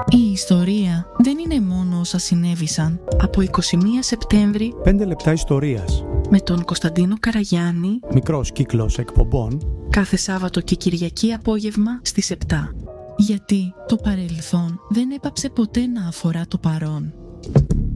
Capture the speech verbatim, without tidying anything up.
Η ιστορία δεν είναι μόνο όσα συνέβησαν. Από εικοστή πρώτη Σεπτέμβρη, πέντε λεπτά ιστορίας. Με τον Κωνσταντίνο Καραγιάννη, Μικρός κύκλος εκπομπών. Κάθε Σάββατο και Κυριακή απόγευμα στις επτά. Γιατί το παρελθόν δεν έπαψε ποτέ να αφορά το παρόν.